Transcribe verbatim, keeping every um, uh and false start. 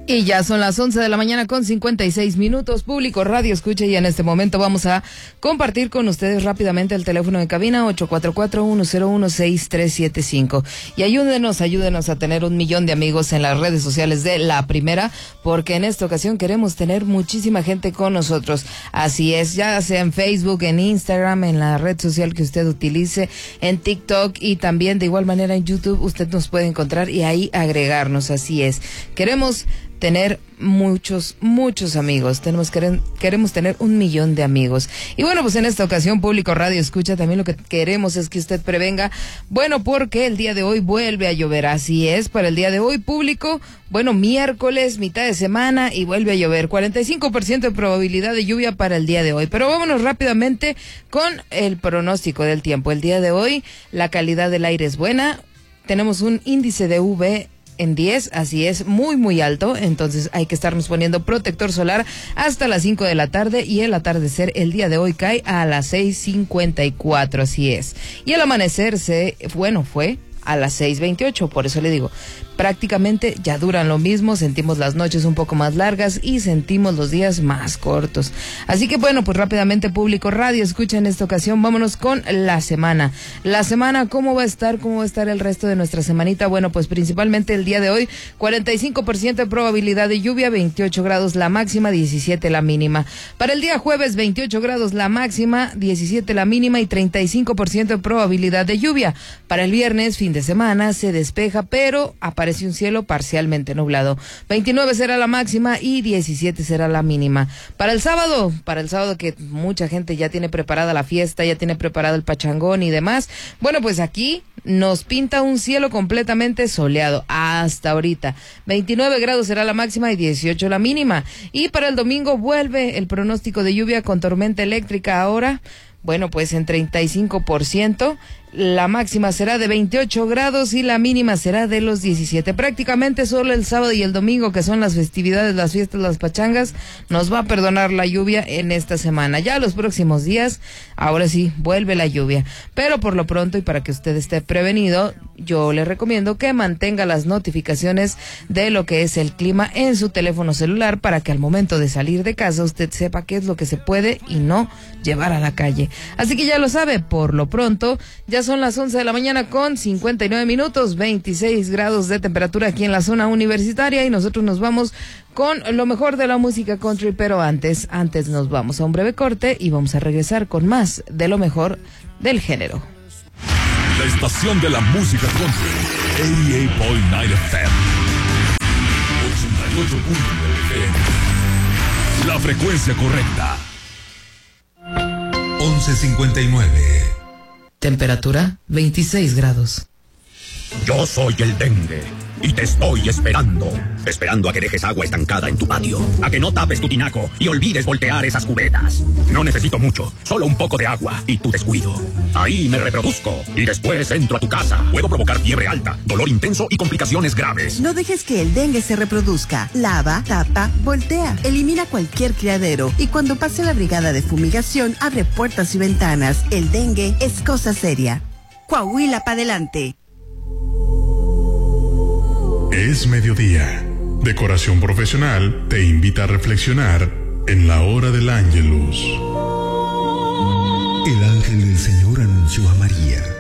Y ya son las once de la mañana con cincuenta y seis minutos. Público Radio Escucha, y en este momento vamos a compartir con ustedes rápidamente el teléfono de cabina ocho cuatro cuatro, uno cero uno, seis tres siete cinco. Y ayúdenos, ayúdenos a tener un millón de amigos en las redes sociales de La Primera, porque en esta ocasión queremos tener muchísima gente con nosotros. Así es, ya sea en Facebook, en Instagram, en la red social que usted utilice, en TikTok y también de igual manera en YouTube, usted nos puede encontrar y ahí agregarnos. Así es, queremos tener muchos, muchos amigos. Tenemos queren, queremos tener un millón de amigos. Y bueno, pues en esta ocasión, Público Radio Escucha, también lo que queremos es que usted prevenga, bueno, porque el día de hoy vuelve a llover. Así es, para el día de hoy, público, bueno, miércoles, mitad de semana, y vuelve a llover. cuarenta y cinco por ciento de probabilidad de lluvia para el día de hoy. Pero vámonos rápidamente con el pronóstico del tiempo. El día de hoy, la calidad del aire es buena. Tenemos un índice de U V en diez, así es, muy muy alto, entonces hay que estarnos poniendo protector solar hasta las cinco de la tarde, y el atardecer el día de hoy cae a las seis cincuenta y cuatro, así es. Y el amanecer se, bueno, fue a las seis veintiocho, por eso le digo, prácticamente ya duran lo mismo, sentimos las noches un poco más largas y sentimos los días más cortos. Así que bueno, pues rápidamente, Público Radio Escucha, en esta ocasión vámonos con la semana. La semana, ¿cómo va a estar? ¿Cómo va a estar el resto de nuestra semanita? Bueno, pues principalmente el día de hoy, cuarenta y cinco por ciento de probabilidad de lluvia, veintiocho grados la máxima, diecisiete la mínima. Para el día jueves, veintiocho grados la máxima, diecisiete la mínima y treinta y cinco por ciento de probabilidad de lluvia. Para el viernes, fin de semana, se despeja, pero aparece Parece un cielo parcialmente nublado. veintinueve será la máxima y diecisiete será la mínima. Para el sábado, para el sábado que mucha gente ya tiene preparada la fiesta, ya tiene preparado el pachangón y demás. Bueno, pues aquí nos pinta un cielo completamente soleado hasta ahorita. veintinueve grados será la máxima y dieciocho la mínima. Y para el domingo vuelve el pronóstico de lluvia con tormenta eléctrica ahora. Bueno, pues en treinta y cinco por ciento, la máxima será de veintiocho grados y la mínima será de los diecisiete. Prácticamente solo el sábado y el domingo, que son las festividades, las fiestas, las pachangas, nos va a perdonar la lluvia en esta semana. Ya los próximos días, ahora sí, vuelve la lluvia. Pero por lo pronto, y para que usted esté prevenido, yo le recomiendo que mantenga las notificaciones de lo que es el clima en su teléfono celular, para que al momento de salir de casa usted sepa qué es lo que se puede y no llevar a la calle. Así que ya lo sabe, por lo pronto, ya son las once de la mañana con cincuenta y nueve minutos, veintiséis grados de temperatura aquí en la zona universitaria, y nosotros nos vamos con lo mejor de la música country, pero antes, antes nos vamos a un breve corte y vamos a regresar con más de lo mejor del género. La estación de la música country, ochenta y ocho punto nueve F M. ochenta y ocho punto nueve F M. La frecuencia correcta. once cincuenta y nueve. Temperatura veintiséis grados. Yo soy el dengue y te estoy esperando. Esperando a que dejes agua estancada en tu patio, a que no tapes tu tinaco y olvides voltear esas cubetas. No necesito mucho, solo un poco de agua y tu descuido. Ahí me reproduzco y después entro a tu casa. Puedo provocar fiebre alta, dolor intenso y complicaciones graves. No dejes que el dengue se reproduzca. Lava, tapa, voltea. Elimina cualquier criadero y cuando pase la brigada de fumigación, abre puertas y ventanas. El dengue es cosa seria. Coahuila pa' adelante. Es mediodía. Decoración Profesional te invita a reflexionar en la hora del Ángelus. El ángel del Señor anunció a María: